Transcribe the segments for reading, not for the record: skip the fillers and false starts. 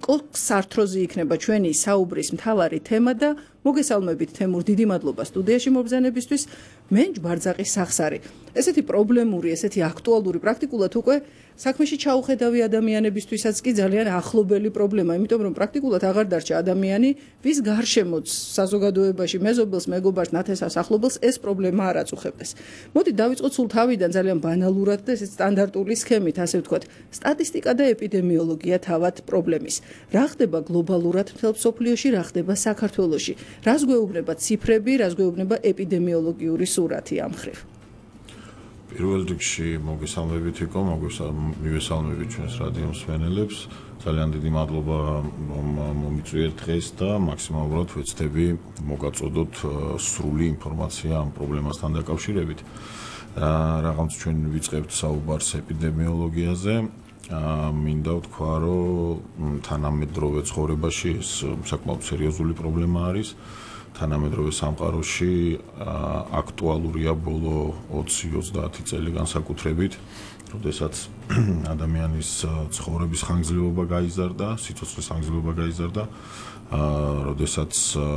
კოქსართროზი იქნება ჩვენი საუბრის მთავარი თემა და მოგესალმებით თემურ, დიდი მადლობა სტუდიაში მობრძანებისთვის. მე ჯბარძაყი სახსარი. ესეთი პრობლემური, ესეთი აქტუალური, პრაქტიკულად უკვე საქმეში ჩაუხედავი ადამიანებისთვისაც კი ძალიან ახლობელი პრობლემა, იმიტომ რომ პრაქტიკულად აღარ დარჩა ადამიანი, ვის გარშემოც საზოგადოებაში მეზობელს, მეგობარს, ნათესავს, ახლობელს ეს პრობლემა არ აწუხებდეს. მოდით დავიწყოთ სულ თავიდან ძალიან ბანალურად და ესეც სტანდარტული სქემით, ასე ვთქვათ, სტატისტიკა და ეპიდემიოლოგია თავად პრობლემის. რა ხდება გლობალურად მთელ მსოფლიოში, რა ხდება საქართველოში? რას გვეუბნება ციფრები, რას გვეუბნება ეპიდემიოლოგიური სურათი ამ მხრივ? პირველ რიგში მოგესალმებით იკო, მივესალმებით ჩვენს რადიო მსმენელებს. ძალიან დიდი მადლობა რომ მომიწვიეთ დღეს და მაქსიმალურად ვეცდები მოგაწოდოთ სრული ინფორმაცია ამ პრობლემასთან დაკავშირებით. რაღაც ჩვენ ვიწყებთ საუბარს ეპიდემიოლოგიაზე. მინდა ვთქვა, რომ თანამედროვე ცხოვრებაში ეს საკმაოდ სერიოზული პრობლემა არის. თანამედროვე სამყაროში აქტუალურია ბოლო 20-30 წელი განსაკუთრებით, როდესაც ადამიანის ცხოვრების ხანგრძლივობა გაიზარდა, სიცოცხლის ხანგრძლივობა გაიზარდა, როდესაც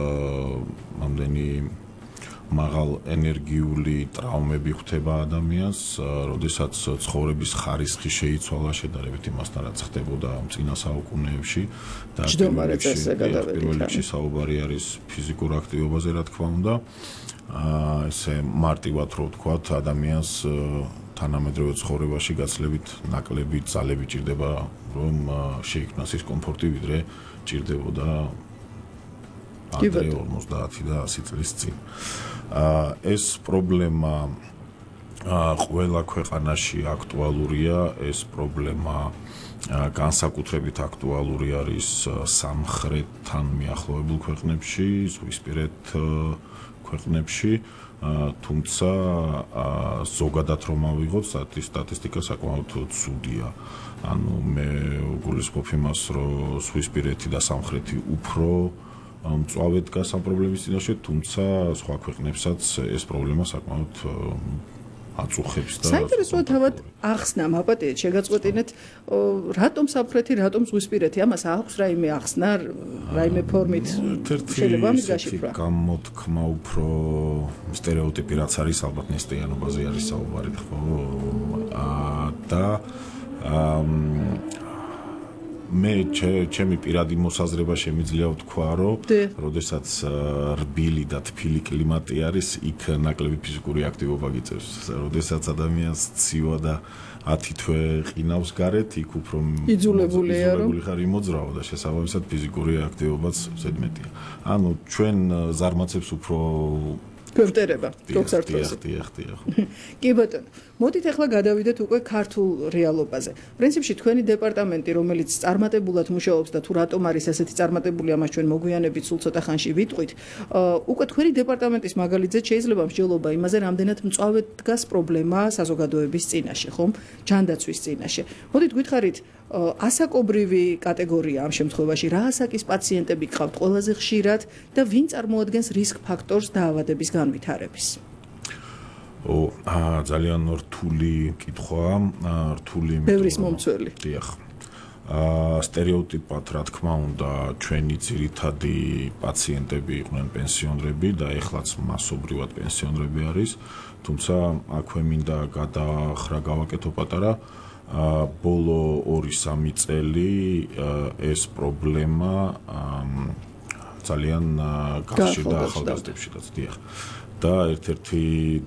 ამდენი მაღალ ენერგიული ტრაუმები ხვდება ადამიანს, როდესაც ცხოვრების ხარისხი შეიცვალა შედარებით იმასთან, რაც ხდებოდა წინა საუკუნეებში და პირველ რიგში საუბარი არის ფიზიკურ აქტივობაზე, რა თქმა უნდა. ესე მარტივად რო ვთქვათ, ადამიანს თანამედროვე ცხოვრებაში გაცლებით ნაკლები ძალები ჭირდება, რომ შეიქმნას ის კომფორტი, ვიდრე ჭირდებოდა ადრე 50 და 100 წლის წინ. ეს პრობლემა ყველა ქვეყანაში აქტუალურია, ეს პრობლემა განსაკუთრებით აქტუალური არის სამხრეთთან მიახლოებულ ქვეყნებში, ზღვისპირეთ ქვეყნებში, თუმცა ზოგადად რომ ავიღოთ, სტატისტიკა საკმაოდ ცუდია. ანუ მე გულისხმობ იმას, რომ ზღვისპირეთი და სამხრეთი უფრო მწვავედ დგას ამ პრობლემის წინაშე, თუმცა სხვა ქვეყნებსაც ეს პრობლემა საკმაოდ აწუხებს და საინტერესოა თავად ახსნა მაპატიეთ შეგაწყვეტინეთ, რატომ სამხრეთი, რატომ ზღვისპირეთი? ამას აქვს რაიმე ახსნა, რაიმე ფორმით შეიძლება ამის გაშიფრვა? გამოთქმა უფრო სტერეოტიპი რაც არის, ალბათ ნესტიანობაზე არის საუბარი, ხო? და მე ჩემი პირადი მოსაზრება შემიძლია ვთქვა, რომ როდესაც რბილი და თბილი კლიმატი არის, იქ ნაკლები ფიზიკური აქტივობა გიწევს. როდესაც ადამიანს ცივა და 10 თვე ყინავს გარეთ, იქ უფრო იძულებული ხარ იმოძრავო და შესაბამისად ფიზიკური აქტივობაც ზედმეტია. ანუ ჩვენ ზარმაცებს უფრო გვევტერება კოქსართროზი. კი ბატონო, მოდით ახლა გადავიდეთ უკვე ქართულ რეალობაზე. პრინციპში თქვენი დეპარტამენტი, რომელიც წარმატებულად მუშაობს და თუ რატომ არის ასეთი წარმატებული, ამას ჩვენ მოგვიანებით სულ ცოტა ხანში ვიტყვით. უკვე თქვენი დეპარტამენტის მაგალითზე შეიძლება მსჯელობა იმაზე, რამდენად მწვავედ დგას პრობლემა საზოგადოების წინაშე, ხომ? ჯანდაცვის წინაშე. მოდით გითხარით, ასაკობრივი კატეგორია ამ შემთხვევაში, რა ასაკის პაციენტები გყავთ ყველაზე ხშირად და ვინ წარმოადგენს რისკ ფაქტორს დაავადების განვითარების? ძალიან რთული კითხვაა, რთული ბევრის მომცველი. დიახ. სტერეოტიპად, რა თქმა უნდა, ჩვენი ძირითადი პაციენტები იყვნენ პენსიონერები და ეხლაც მასობრივად პენსიონერები არის, თუმცა აქვე მინდა გადაახრა გავაკეთო პატარა ბოლო 2-3 წელი ეს პრობლემა ძალიან გახშირდა ახალგაზრდებშიც, დიახ. და ერთ-ერთი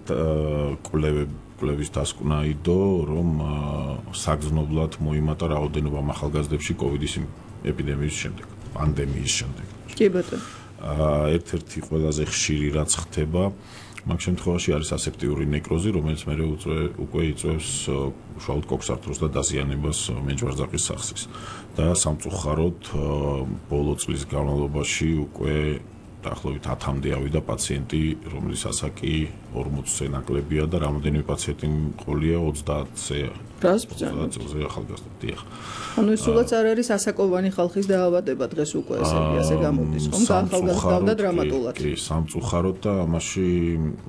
კვლევის დასკვნა იდო, რომ საგრძნობლად მოიმატა რაოდენობა ახალგაზრდებში კოვიდის ეპიდემიის შემდეგ, პანდემიის შემდეგ. კი ბატონო. ერთ-ერთი ყველაზე ხშირი რაც ხდება, მაგ შემთხვევაში არის ასეპტიური ნეკროზი, რომელიც მე უკვე იწვევს უშუალოდ კოქსართროზს და დაზიანებას მეჯბარძაყის სახსრის. და სამწუხაროდ ბოლო წლის განმავლობაში უკვე დაახლოებით 10-მდე ავიდა პაციენტი, რომლის ასაკი 40-ზე ნაკლებია და რამოდენიმე პაციენტი მყოლია 30-ზე. გასწავლზე ახალგაზრდა, დიახ. ანუ ეს სულაც არ არის ასაკოვანი ხალხის დაავადება დღეს უკვე ესე გამოდის, ხომ? ახალგაზრდა და დრამატულად. კი, სამწუხაროდ და ამაში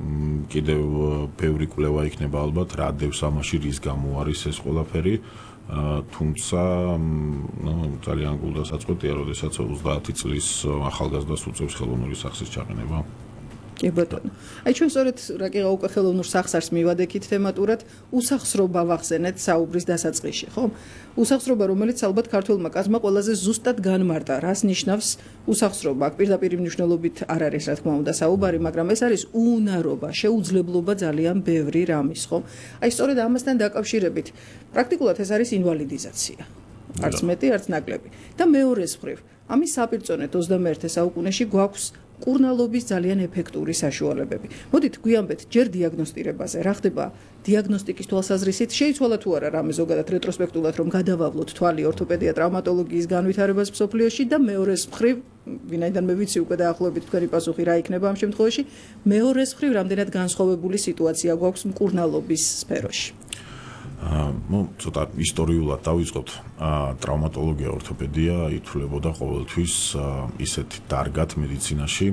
კიდევ ბევრი კვლევა იქნება ალბათ, რა დევს ამაში, რის გამო არის ეს ყველაფერი. თუმცა ძალიან გულდასაწყვეტია, როდესაც 30 წლის ახალგაზრდას უწევს ხელოვნური სახსის ჩაყენება. კი ბატონო. აი ჩვენ სწორედ რაკიღა უკვე ხელოვნურ სახსარს მივადექით თემატურად, უსახსრობა ვახსენეთ საუბრის დასაწყისში, ხო? უსახსრობა, რომელიც ალბათ ქართველმა კაცმა ყველაზე ზუსტად განმარტა, რას ნიშნავს უსახსრობა. აქ პირდაპირ მნიშვნელობით არ არის, რა თქმა უნდა, საუბარი, მაგრამ ეს არის უნარობა, შეუძლებლობა ძალიან ბევრი რამის, ხო? აი სწორედ ამასთან დაკავშირებით, პრაქტიკულად ეს არის ინვალიდიზაცია. არც მეტი, არც ნაკლები. და მეორეს მხრივ, ამის საპირწონედ 21 საუკუნეში გვაქვს კურნალობის ძალიან ეფექტური საშუალებები. მოდით გვიანბეთ ჯერ დიაგნოსტირებაზე, რა ხდება დიაგნოსტიკის თვალსაზრისით, შეიცვალა თუ არა რამე ზოგადად რეტროსპექტულად რომ გადავავლოთ თვალი ორთოპედია ტრავმატოლოგიის განვითარებას მსოფლიოში და მეორეს მხრივ, ვინაიდან მე ვიცი უკვე დაახლოებით თქვენი პასუხი რა იქნება ამ შემთხვევაში, მეორეს მხრივ რამდენად განსხვავებული სიტუაცია გვაქვს მკურნალობის სფეროში. ცოტა ისტორიულად დავიწყოთ. ტრავმატოლოგია, ორთოპედია ითვლებოდა ყოველთვის ისეთ დარგად მედიცინაში,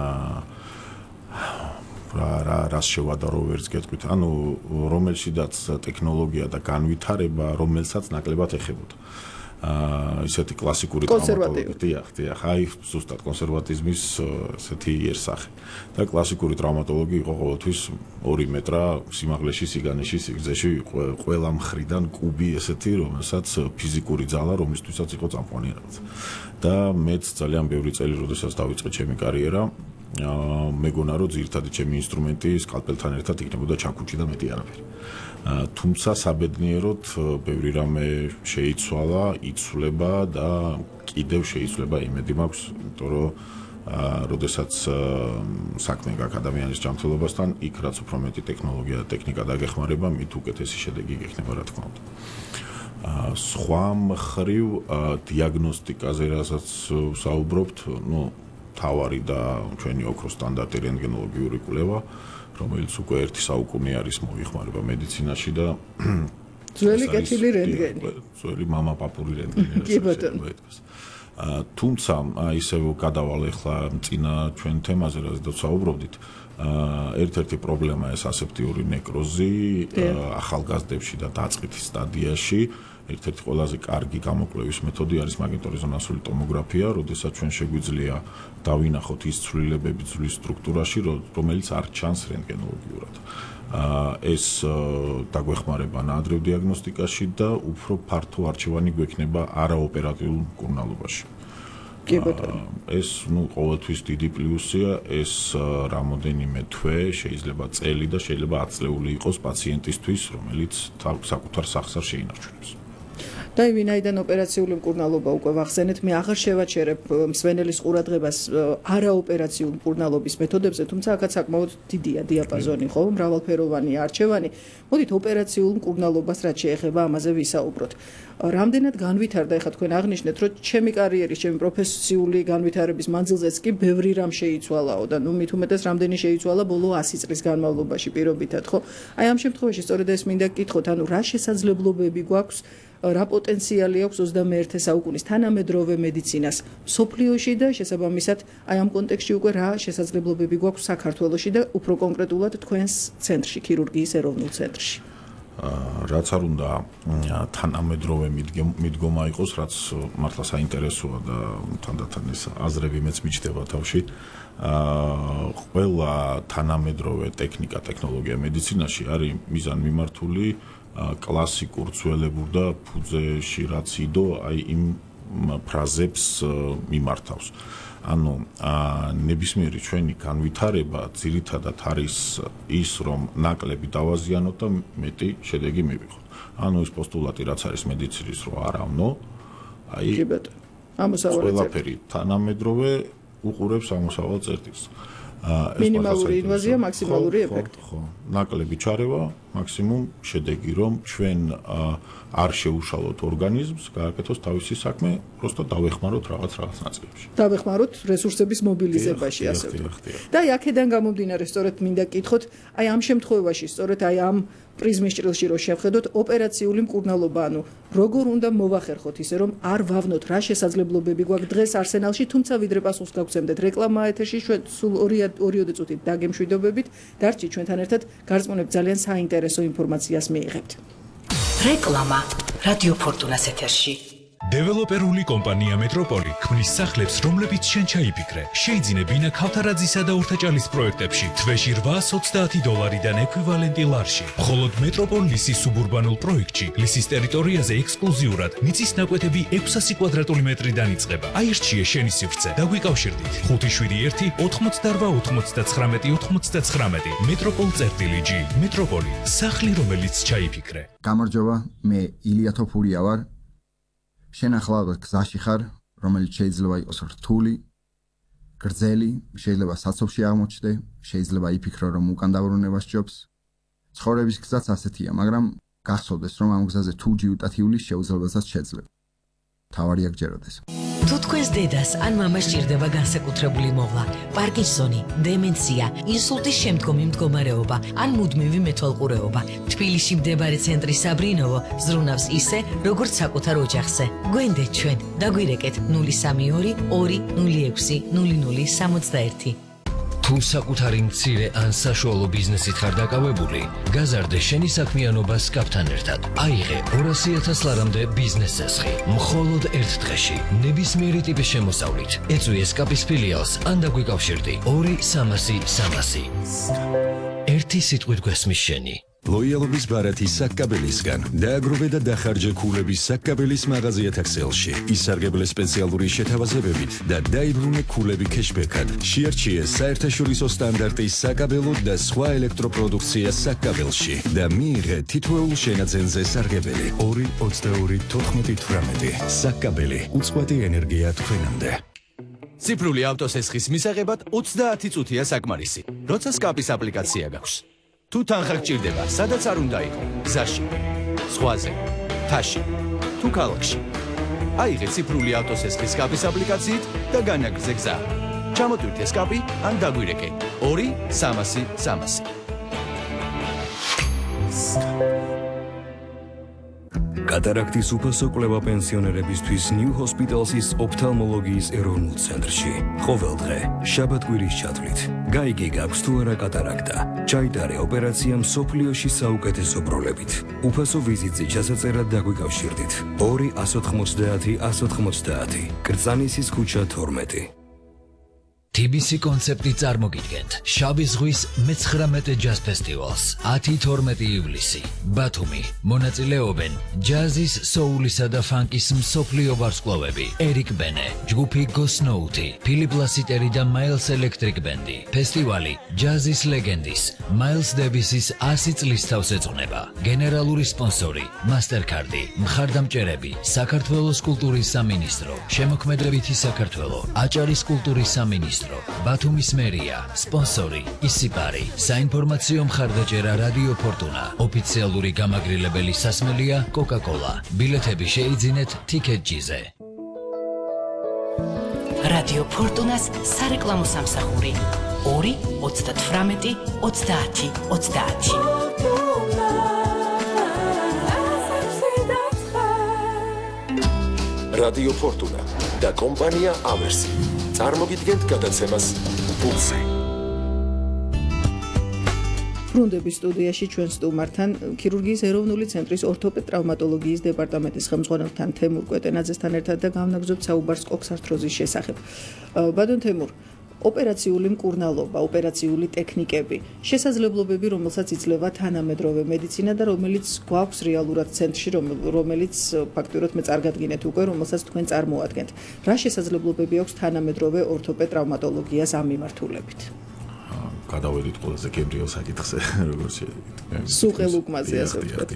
რას შევადარო ვერც გეტყვით. ანუ რომელშიდაც ტექნოლოგია და განვითარება, რომელსაც ნაკლებად ეხებოდა. ისეთი კლასიკური კონსერვატიული. დიახ, აი ზუსტად კონსერვატიზმის ესეთი იერსახე. და კლასიკური ტრავმატოლოგი იყო ყოველთვის 2 მეტრა სიმაღლეში, სიგანეში, სიგრძეში, ყველა მხრიდან კუბი ესეთი, რომელსაც ფიზიკური ძალა, რომლისთვისაც იყო წამყვანი რაღაც. და მეც ძალიან ბევრი წელი, როდესაც დავიწყე ჩემი კარიერა, მეგონა რომ ძირითადი ჩემი ინსტრუმენტი სკალპელთან ერთად იქნებოდა ჩაქუჩი და მეტი არაფერი. თუმცა საბედნიეროდ ბევრი რამე შეიცვალა, იცვლება და კიდევ შეიცვლება იმედი მაქვს, იმიტომ რომ როდესაც საქმე გაქვს ადამიანის ჯანმრთელობასთან, იქ რაც უფრო მეტი ტექნოლოგია და ტექნიკა დაგეხმარება, მით უკეთესი შედეგი გექნება, რა თქმა უნდა. სხვა მხრივ დიაგნოსტიკაზე რასაც საუბრობთ, თავარი და ჩვენი ოქროს სტანდარტი რენტგენოლოგიური კვლევა, რომელიც უკვე 1 საუკუნე არის მოიხმარება მედიცინაში და ძველი კეთილი რენტგენი. ძველი მამაპაპური რენტგენი. კი ბატონო. თუმცა ისევ გადავალ ახლა წინა ჩვენ თემაზე, რაზეც საუბრობდით, ერთ-ერთი პრობლემა ეს ასეპტიური ნეკროზი ახალგაზრდებში და დაწყითის სტადიაში. ერთ-ერთი ყველაზე კარგი გამოკვლევის მეთოდი არის მაგნიტორეზონანსული ტომოგრაფია, როდესაც ჩვენ შეგვიძლია დავინახოთ ის ცვლილებები ძვლის სტრუქტურაში, რომელიც არ ჩანს რენტგენოლოგიურად. ეს დაგვეხმარება ნაადრევ დიაგნოსტიკაში და უფრო ფართო არჩევანი გვექნება არაოპერატიულ მკურნალობაში. კი ბატონო. ეს ყოველთვის დიდი პლუსია, ეს რამოდენიმე თვე, შეიძლება წელი და შეიძლება 10 წლეული იყოს პაციენტისთვის, რომელიც საკუთარ სახსარს შეინარჩუნებს. და ვინაიდან ოპერაციული მკურნალობა უკვე ვახსენეთ, მე აღარ შევაჩერებ მსვენელის ყურადღებას არაოპერაციული მკურნალობის მეთოდებზე, თუმცა აქაც საკმაოდ დიდია დიაპაზონი, ხო, მრავალფეროვანია არჩევანი. მოდით ოპერაციულ მკურნალობას რაც შეეხება, ამაზე ვისაუბროთ. რამდენად განვითარდა, ეხლა თქვენ აღნიშნეთ, რომ ჩემი კარიერის, ჩემი პროფესიული განვითარების მანძილზეც კი ბევრი რამ შეიცვალაო და მით უმეტეს რამდენი შეიცვალა ბოლო 100 წლის განმავლობაში პირობითად, ხო? აი ამ შემთხვევაში სწორედ ეს მინდა გკითხოთ, ანუ რა შესაძლებლობები გვაქვს, რა პოტენციალი აქვს 21 საუკუნის თანამედროვე მედიცინას მსოფლიოში და შესაბამისად აი ამ კონტექსტში უკვე რა შესაძლებლობები გვაქვს საქართველოში და უფრო კონკრეტულად თქვენს ცენტრში, ქირურგიის ეროვნულ ცენტრში. რაც არ უნდა თანამედროვე მიდგომა იყოს, რაც მართლა საინტერესოა და თანდათან ეს აზრები მეც მიჩნდება თავში. ყველა თანამედროვე ტექნიკა, ტექნოლოგია მედიცინაში არის მიზანმიმართული კლასიკურ ძველებურ და ფუძეში რაც იდო, აი იმ ფრაზებს მიმართავს. ანუ ნებისმიერი ჩვენი განვითარება ძირითადად არის ის, რომ ნაკლები დავაზიანოთ და მეტი შედეგი მივიღოთ. ანუ ის პოსტულატი რაც არის მედიცინის, რომ არავნო, აი ყველაფერი თანამედროვე უყურებს ამოსავალ წერტილს. მინიმალური ინვაზია, მაქსიმალური ეფექტი. ხო, ნაკლები ჩარევა, მაქსიმუმ შედეგი, რომ ჩვენ არ შეუშალოთ ორგანიზმს, გააკეთოს თავისი საქმე, просто დავეხმაროთ რაღაც ნაწილებში. დავეხმაროთ რესურსების მობილიზებაში, ასე ვთქვათ. და აი აქედან გამომდინარე, სწორედ მინდა გკითხოთ, აი ამ შემთხვევაში, სწორედ აი ამ პრიზმის ჭრილში რო შევხედოთ, ოპერაციული მკურნალობა, ანუ როგორ უნდა მოვახერხოთ ისე, რომ არ ვავნოთ რა შესაძლებლობები გვაქვს დღეს არსენალში, თუმცა ვიდრე პასუხს გავცემდეთ რეკლამა ეთერში, ჩვენ სულ 2 წუთით დაგემშვიდობებით, დარჩი ჩვენთან ერთად, გარწმუნებ ძალიან საინტერესო ინფორმაციას მიიღებთ. რეკლამა რადიო ფორტუნას ეთერში. დეველოპერული კომპანია მეტროპოლი ქმნის სახლებს, რომლებიც შენ ჩაიფიქრე. შეიძინე ბინა ქავთარაძისა და ორთაჭალის პროექტებში თვეში $830 ექვივალენტი ლარში. მხოლოდ მეტროპოლ ლისის სუბურბანულ პროექტში ლისის ტერიტორიაზე ექსკლუზიურად მიწის ნაკვეთები 600 კვადრატული მეტრიდან იწყება. აირჩიე შენი სივრცე. დაგვიკავშირდით 571 88 99 99. მეტროპოლ.g. მეტროპოლი, სახლი, რომელიც ჩაიფიქრე. გამარჯობა, მე ილია თოფურია ვარ. შენ ახლა გზაში ხარ, რომელიც შეიძლება იყოს რთული, გრძელი, შეიძლება საცობში აღმოჩნდე, შეიძლება იფიქრო, რომ უკან დაბრუნება სჯობს. ცხოვრების გზაც ასეთია, მაგრამ გახსოვდეს, რომ ამ გზაზე თუ ჯიუტად ივლის, შეუძლებელსაც შეძლებ. თავარია გჯეროდეს. თუ თქვენს დედას ან მამას ჭირდება განსაკუთრებული მოვლა, პარკინსონი, დემენცია, ინსულტის შემდგომი მდგომარეობა ან მუდმივი მეთვალყურეობა, თბილისში მდებარე ცენტრი საბრინოვო ზრუნავს ისე, როგორც საკუთარ ოჯახზე. გვენდეთ ჩვენ, დაგვირეკეთ 032 206 0061. თუ საკუთარი მცირე ან საშუალო ბიზნესით ხარ დაკავებული, გაზარდე შენი საქმიანობა SCAP-თან ერთად. აიღე 200,000 ლარამდე ბიზნეს წესხი, მხოლოდ ერთ დღეში, ნებისმიერი ტიპის შემოსავლით. ეწვი SCAP-ის ფილიალს ან დაგვიკავშირდი 2-300-300. ერთი სიტყვით გვესმის შენი. ლოიალობის ბარათი საკაბელისგან დააგროვე და დახარჯე ქულების საკაბელის მაღაზიათა ქსელში. ისარგებლე სპეციალური შეთავაზებებით და დაიბრუნე ქულები кэშბექად. შეარჩიე საერთაშორისო სტანდარტის საკაბელო და სხვა ელექტროპროდუქცია საკაბელში და მიიღე თითოეულ შენაძენზე სარგებელი 2-22-14-18. საკაბელი, უწყვეტი ენერგია თქვენამდე. ციფრული ავტოსესხის მისაღებად 30 წუთია საკმარისი, როცა SCAP-ის აპლიკაცია გაქვს. თუ თანხა გჭირდება, სადაც არ უნდა იყო, გზაში, ზღვაზე, მთაში, თუ ქალაქში. აიღე ციფრული ავტოსესხის SCAP-ის აპლიკაციით და განაგრძე გზა. ჩამოტვირთე SCAP-ი ან დაგვირეკე 2-300-300. კატარაქტის უფასო კვლევა პენსიონერებისთვის New Hospital's ოფთალმოლოგიის ეროვნულ ცენტრში. ყოველ დღე, შაბათ-კვირის ჩათვლით. გაიგე გაქვს თუ არა კატარაქტა. ჩაიტარე ოპერაცია მსოფლიოში საუკეთესო პროლებით. უფასო ვიზიტზე ჩასაწერად დაგვიკავშირდით. 2-190-190. კრწანისის ქუჩა 12. TBC კონცეპტი წარმოგიდგენთ შავი ზღვის მე-19 ჯაზ ფესტივალს 10-12 ივლისი ბათუმი. მონაწილეობენ ჯაზის, სოულისა და ფანკის მსოფლიო ვარსკვლავები ერიკ ბენე, ჯგუფი გოსნოუთი, ფილიპ ლასიტერი და მაილს ელექტრიკ ბენდი. ფესტივალი ჯაზის ლეგენდის მაილს დევისის 100 წლის თავს ეძღვნება. გენერალური სპონსორი მასტერკარდი, მხარდამჭერები საქართველოს კულტურის სამინისტრო, შემოქმედებითი საქართველო, აჭარის კულტურის სამინისტრო, ბათუმის მერია, სპონსორი ისიპარი, საინფორმაციო მხარდაჭერა რადიო ფორტუნა, ოფიციალური გამაგრილებელი სასმელია კოკა-კოლა. ბილეთები შეიძინეთ TicketG-ზე. რადიო ფორტუნას სარეკლამო სამსახური 2-38-30-30. რადიო ფორტუნა და კომპანია ავერსი წარმოგიდგენთ გადაცემას პულსი. ბრუნდების სტუდიაში ჩვენ სტუმართან ქირურგიის ეროვნული ცენტრის ორთოპედ-ტრავმატოლოგიის დეპარტამენტის ხელმძღვანელთან თემურ კვეტენაძესთან ერთად და გავნაგზობთ საუბარს კოქს-ართროზის შესახებ. ბატონ თემურ, ოპერაციული მკურნალობა, ოპერაციული ტექნიკები, შესაძლებლობები, რომელსაც იძლევა თანამედროვე მედიცინა და რომელიც გვაქვს რეალურად ცენტრში, რომელიც ფაქტიურად მე წარგადგინეთ უკვე, რომელსაც თქვენ წარმოადგენთ. რა შესაძლებლობები აქვს თანამედროვე ორთოპედ-ტრავმატოლოგიას ამ მიმართულებით? გადავედით ყველაზე გემრიელ საკითხზე, როგორც შეგვიძლია. სუყელ უკმაზე ასე ვთქვათ.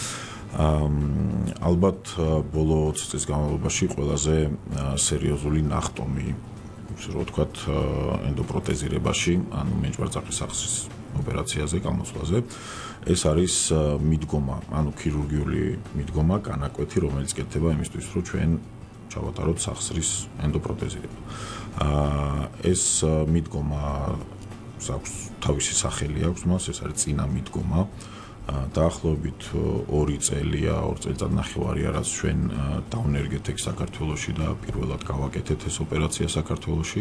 ალბათ ბოლო 20 წლის განმავლობაში ყველაზე სერიოზული ნახტომი, რო ვთქვათ, ენდოპროტეზირებაში, ანუ მეჯბარძახის სახსრის ოპერაციაზე, გამოსვლაზე, ეს არის მიდგომა, ანუ ქირურგიული მიდგომა, განაკვეთი, რომელიც კეთდება იმისთვის, რომ ჩვენ ჩავატაროთ სახსრის ენდოპროტეზირება. ეს მიდგომა აქვს თავისი სახელი აქვს მას, ეს არის წინა მიდგომა. დაახლოებით 2 წელია, 2 წელიწადნახევარია, რაც ჩვენ დავნერგეთ ეგ საქართველოში და პირველად გავაკეთეთ ეს ოპერაცია საქართველოში.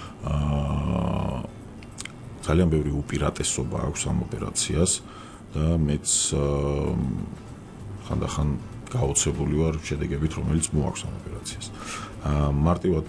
ძალიან ბევრი უპირატესობა აქვს ამ ოპერაციას და მეც ხანდახან გაოცებული ვარ შედეგებით, რომელიც მოაქვს ამ ოპერაციას. მარტივად